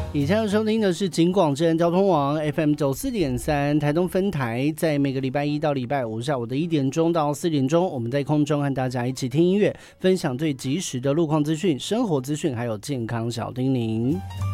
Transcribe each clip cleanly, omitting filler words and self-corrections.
以上收听的是警广之声交通网 FM 94.3台东分台，在每个礼拜一到礼拜五下午的1点钟到4点钟，我们在空中和大家一起听音乐，分享最及时的路况资讯、生活资讯，还有健康小叮咛。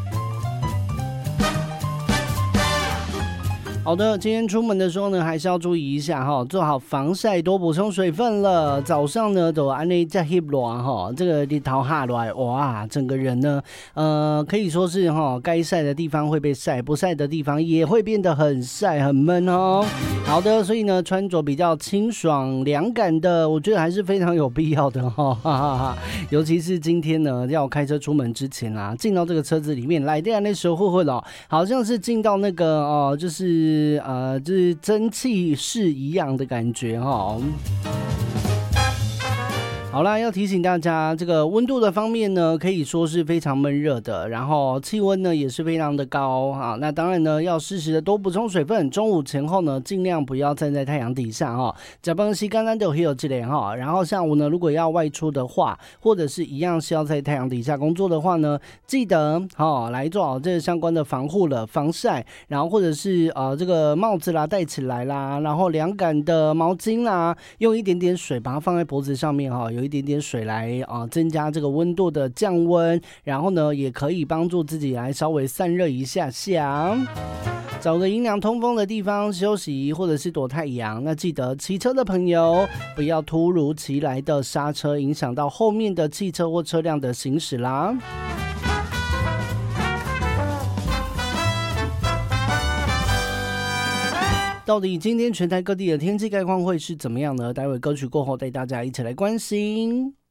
好的，今天出门的时候呢，还是要注意一下哈，做好防晒，多补充水分了。早上呢，都安内在热哈，这个日头下来，哇，整个人呢，可以说是哈，该晒的地方会被晒，不晒的地方也会变得很晒、很闷哦。好的，所以呢，穿着比较清爽、凉感的，我觉得还是非常有必要的哈。尤其是今天呢，要开车出门之前啦，进到这个车子里面来的那时候会了，好像是进到那个就是蒸汽室一样的感觉哈。好啦，要提醒大家，这个温度的方面呢，可以说是非常闷热的，然后气温呢也是非常的高啊。那当然呢，要适时的多补充水分。中午前后呢，尽量不要站在太阳底下哈。加班时间咱就会有这点哈。然后下午呢，如果要外出的话，或者是一样是要在太阳底下工作的话呢，记得来做好这个相关的防护了，防晒，然后或者是这个帽子啦戴起来啦，然后凉感的毛巾啦，用一点点水把它放在脖子上面哈，有一点点水来增加这个温度的降温，然后呢也可以帮助自己来稍微散热一下下。找个阴凉通风的地方休息，或者是躲太阳。那记得骑车的朋友不要突如其来的刹车，影响到后面的汽车或车辆的行驶啦。到底今天全台各地的天气概况会是怎么样呢？待会歌曲过后带大家一起来关心。